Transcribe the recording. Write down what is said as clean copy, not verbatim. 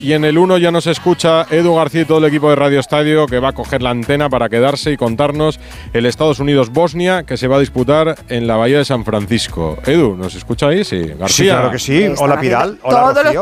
Y en el 1 ya nos escucha Edu García y todo el equipo de Radio Estadio, que va a coger la antena para quedarse y contarnos el Estados Unidos-Bosnia, que se va a disputar en la Bahía de San Francisco. Edu, ¿nos escucha ahí? Sí, García. Sí, claro que sí. Hola, Pidal. Hola, Todos Rocío. los